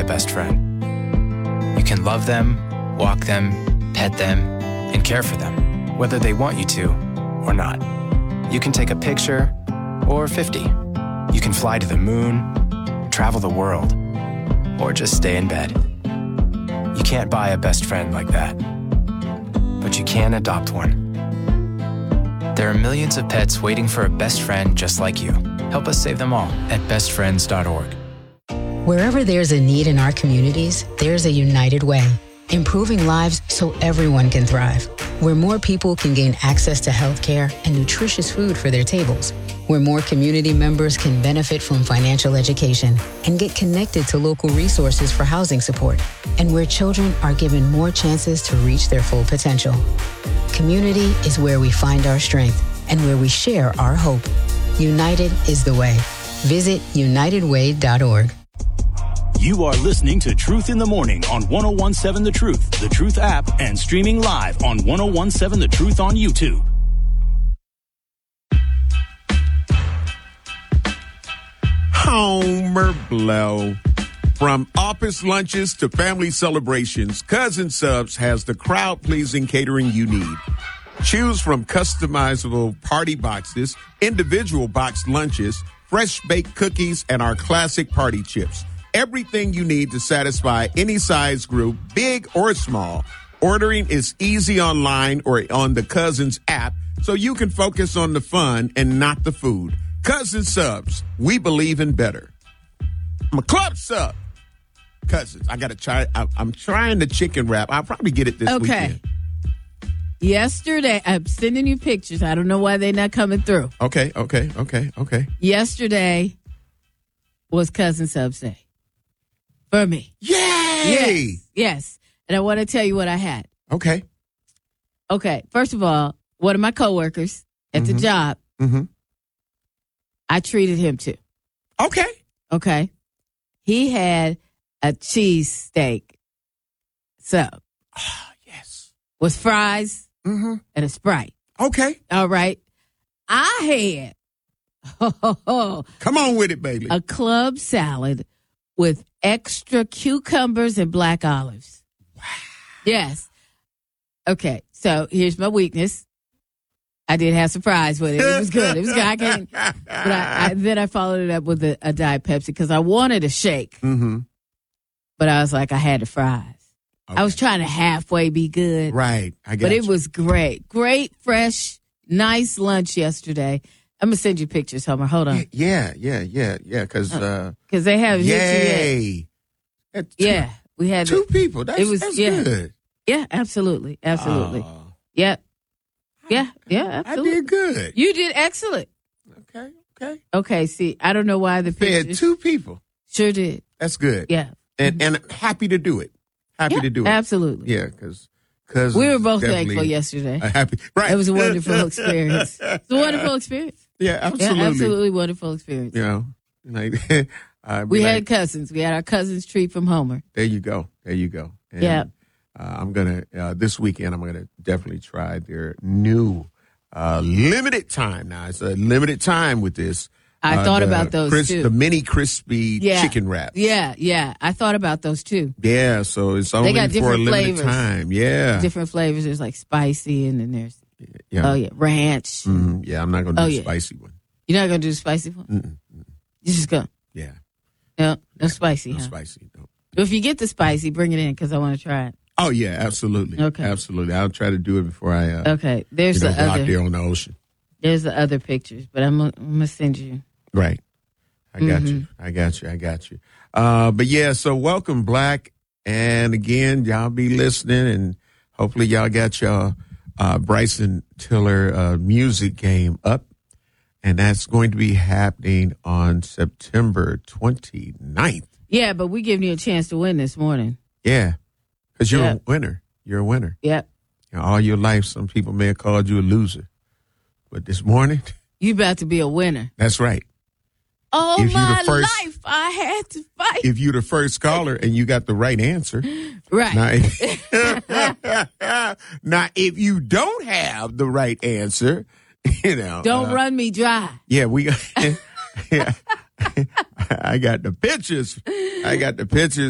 a best friend. You can love them, walk them, pet them, and care for them, whether they want you to or not. You can take a picture or 50. You can fly to the moon, travel the world, or just stay in bed. You can't buy a best friend like that, but you can adopt one. There are millions of pets waiting for a best friend just like you. Help us save them all at bestfriends.org. Wherever there's a need in our communities, there's a United Way, improving lives so everyone can thrive. Where more people can gain access to healthcare and nutritious food for their tables. Where more community members can benefit from financial education and get connected to local resources for housing support. And where children are given more chances to reach their full potential. Community is where we find our strength and where we share our hope. United is the way. Visit unitedway.org. You are listening to Truth in the Morning on 1017 The Truth app, and streaming live on 1017 The Truth on YouTube. Homer Blow. From office lunches to family celebrations, Cousin Subs has the crowd-pleasing catering you need. Choose from customizable party boxes, individual boxed lunches, fresh-baked cookies, and our classic party chips. Everything you need to satisfy any size group, big or small. Ordering is easy online or on the Cousins app, so you can focus on the fun and not the food. Cousin Subs, we believe in better. I'm a club sub. Cousins, I got to try. I'm trying the chicken wrap. I'll probably get it this weekend. Yesterday, I'm sending you pictures. I don't know why they're not coming through. Okay. Yesterday was Cousin Subs Day. For me. Yay! Yes. And I want to tell you what I had. Okay. First of all, one of my coworkers at the job, I treated him to. Okay. He had a cheesesteak sub. Oh, yes. With fries and a Sprite. Okay. All right. I had come on with it, baby. A club salad with extra cucumbers and black olives. Wow. Yes. Okay, so here's my weakness. I did have some fries with it. It was good. It was good. Then I followed it up with a Diet Pepsi because I wanted a shake. But I was like, I had the fries. Okay. I was trying to halfway be good. Right. But it was great. Great, fresh, nice lunch yesterday. I'm going to send you pictures, Homer. Hold on. Yeah. Because they have yay. Yeah. We had two people. That's good. Yeah, absolutely. Yep. Yeah, absolutely. I did good. You did excellent. Okay, see, I don't know why the pictures. Fed two people. Sure did. That's good. Yeah. And happy to do it. Happy to do it. Absolutely. Yeah, because we were both thankful yesterday. Happy. Right. It was a wonderful experience. It's a wonderful experience. Yeah, absolutely. Yeah, absolutely wonderful experience. You know, we had cousins. We had our cousins treat from Homer. There you go. And, yeah. I'm going to, this weekend, I'm going to definitely try their new limited time. Now, it's a limited time with this. I thought about those, too. The mini crispy chicken wraps. Yeah. I thought about those, too. Yeah, so it's only for a limited time. Yeah. Different flavors. There's like spicy, and then there's, ranch. Yeah, I'm not going to do the spicy one. You're not going to do the spicy one? You're just going to? Yeah. No spicy, No spicy, no. If you get the spicy, bring it in, because I want to try it. Oh, yeah, absolutely. Okay. Absolutely. I'll try to do it before I There's the go other, out there on the ocean. There's the other pictures, but I'm going to send you. Right. I got you. But yeah, so welcome, Black. And again, y'all be listening, and hopefully y'all got your Bryson Tiller music game up. And that's going to be happening on September 29th. Yeah, but we're giving you a chance to win this morning. Yeah, because you're a winner. You're a winner. Yep. All your life, some people may have called you a loser. But this morning... You about to be a winner. That's right. All my life, I had to fight. If you're the first caller and you got the right answer. Right. Now, if you don't have the right answer, Don't run me dry. Yeah, I got the pictures.